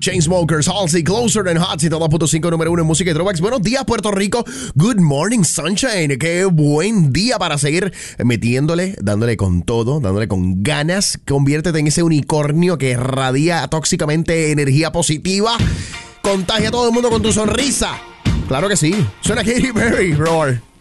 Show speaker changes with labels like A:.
A: Chainsmokers, Halsey, Closer and Hot 102.5, número 1 en música y throwbacks. Buenos días, Puerto Rico. Good morning, sunshine. Qué buen día para seguir metiéndole, dándole con todo, dándole con ganas. Conviértete en ese unicornio que irradia tóxicamente energía positiva. Contagia a todo el mundo con tu sonrisa. Claro que sí. Suena Katy Perry, Roar.